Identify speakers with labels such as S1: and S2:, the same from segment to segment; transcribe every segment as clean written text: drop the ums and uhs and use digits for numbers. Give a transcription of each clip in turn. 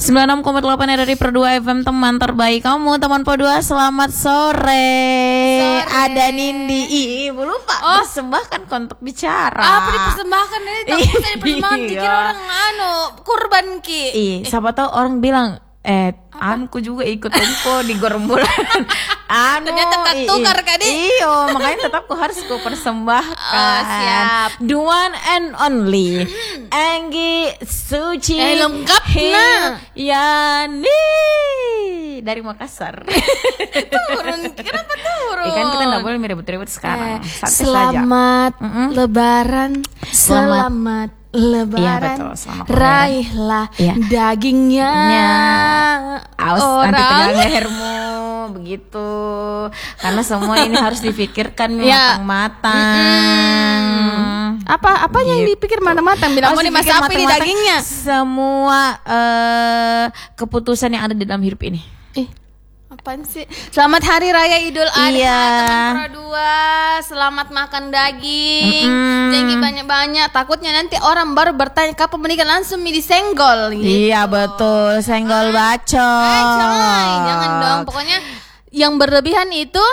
S1: 96,8 dari Pro 2 FM, teman terbaik kamu. Teman Pro 2, selamat sore. Ada Nindi. Ibu lupa persembahkan kontak bicara.
S2: Apa dipersembahkan ini? Takut saya dipersembahkan dikira orang kurban ki.
S1: Siapa tahu orang bilang anku juga ikut tempo di gerombolan.
S2: Ternyata tak tukar kadi.
S1: Iyo, makanya tetap ku harus ku persembahkan.
S2: Siap.
S1: The one and only Anggi Suci
S2: lengkap nah.
S1: Yani dari Makassar.
S2: Turun, kenapa turun?
S1: Kan kita nggak boleh ribut-ribut sekarang.
S2: Selamat Lebaran. Selamat Lebaran.
S1: Iya betul, selamat
S2: raihlah dagingnya.
S1: Nanti pegang lehermu begitu. Karena semua ini harus dipikirkan matang-matang.
S2: Apa yang dipikir matang-matang? Bilang mau dimasak apa di dagingnya?
S1: Semua keputusan yang ada di dalam hidup ini.
S2: Apaan sih? Selamat Hari Raya Idul Adha teman Pro 2. Selamat makan daging. Jangan banyak-banyak. Takutnya nanti orang baru bertanya kapan menikah langsung disenggol gitu. Iya betul, senggol bacot. Jangan dong. Pokoknya yang berlebihan itu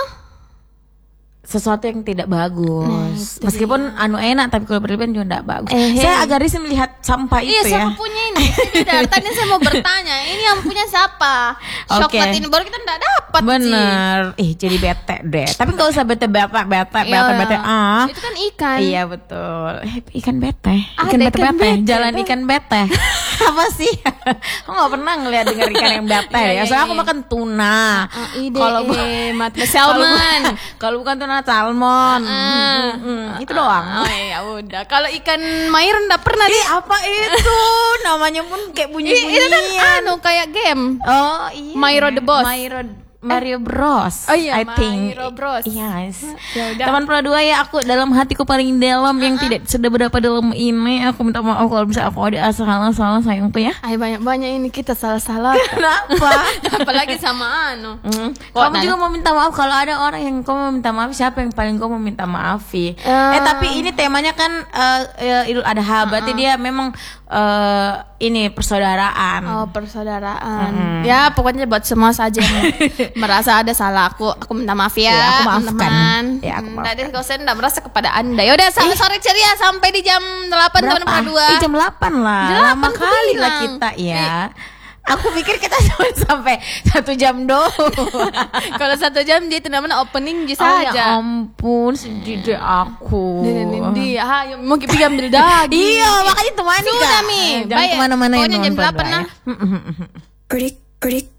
S1: sesuatu yang tidak bagus. Meskipun enak tapi kalau berlebihan juga tidak bagus. Saya agak risih melihat sampah itu ya.
S2: Siapa punya ini? Tadi saya mau bertanya, ini yang punya siapa? Coklat ini baru kita tidak dapat.
S1: Bener. Jadi bete deh. Tapi nggak usah bete.
S2: Itu kan ikan.
S1: Iya betul. Ikan bete. Ikan bete. Jalan ikan bete. Apa sih? Aku nggak pernah dengar ikan yang bete ya. Soalnya aku makan tuna. Kalau
S2: salmon.
S1: Kalau bukan tuna salmon. Itu doang.
S2: Ya udah. Kalau ikan mair enggak pernah
S1: apa itu? Namanya pun kayak bunyi-bunyian.
S2: Itu kan kayak game.
S1: Oh iya.
S2: Mairo the Boss.
S1: Mario Bros.
S2: I
S1: think.
S2: Mario Bros.
S1: Yes. Teman Pro 2 ya, aku dalam hatiku paling dalam yang tidak seberapa dalam ini. Aku minta maaf kalau bisa aku ada salah sayangku ya.
S2: Banyak ini kita salah.
S1: Kenapa?
S2: Apalagi sama
S1: Kamu juga mau minta maaf kalau ada orang yang kamu mau minta maaf. Siapa yang paling kamu mau minta maafi? Tapi ini temanya kan Idul Adha. Berarti dia memang ini persaudaraan.
S2: Persaudaraan. Ya pokoknya buat semua saja yang merasa ada salah aku minta maaf ya.
S1: Aku maafkan.
S2: Aku maafkan. Tadi kalau saya tidak merasa kepada Anda. Ya udah sore ceria sampai di jam 8 teman Pro 2.
S1: Jam 8 lah. Lama kali lah kita ya. Aku pikir kita cuma sampai 1 jam doang.
S2: Kalau 1 jam dia tidak mana opening saja.
S1: Ya ampun, sedih deh aku.
S2: Nindi, mau kita ambil daging.
S1: Iya, makanya temani
S2: Sudah Mi.
S1: Jangan kemana-mana.
S2: Pokoknya jam 8 lah.
S3: Break.